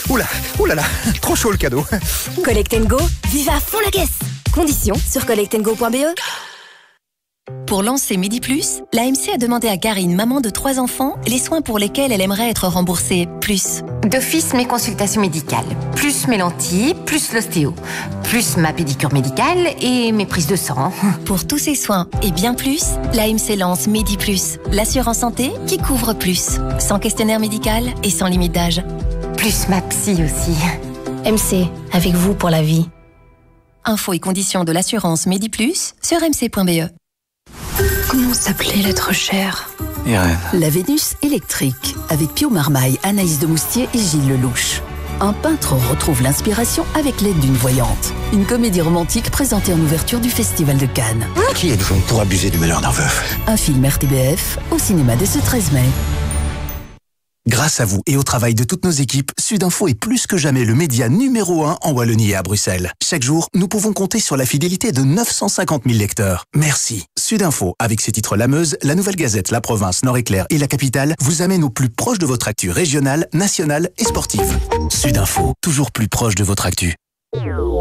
Oula, oulala, trop chaud le cadeau. Collect & Go, vive à fond la caisse. Conditions sur collectandgo.be. Pour lancer Midi Plus, l'AMC a demandé à Karine, maman de 3 enfants, les soins pour lesquels elle aimerait être remboursée plus. D'office, mes consultations médicales, plus mes lentilles, plus l'ostéo, plus ma pédicure médicale et mes prises de sang. Pour tous ces soins et bien plus, l'AMC lance Midi Plus, l'assurance santé qui couvre plus. Sans questionnaire médical et sans limite d'âge. Plus ma psy aussi. MC, avec vous pour la vie. Infos et conditions de l'assurance Midi Plus sur mc.be. Comment s'appelait l'être cher? Irène. La Vénus électrique, avec Pio Marmaille, Anaïs de Moustier et Gilles Lelouch. Un peintre retrouve l'inspiration avec l'aide d'une voyante. Une comédie romantique présentée en ouverture du Festival de Cannes. Qui êtes-vous pour abuser du malheur d'un veuf? Un film RTBF, au cinéma dès ce 13 mai. Grâce à vous et au travail de toutes nos équipes, Sudinfo est plus que jamais le média numéro 1 en Wallonie et à Bruxelles. Chaque jour, nous pouvons compter sur la fidélité de 950 000 lecteurs. Merci. Sudinfo, avec ses titres La Meuse, La Nouvelle Gazette, La Province, Nord-Éclair et La Capitale, vous amène au plus proche de votre actu régionale, nationale et sportive. Sudinfo, toujours plus proche de votre actu.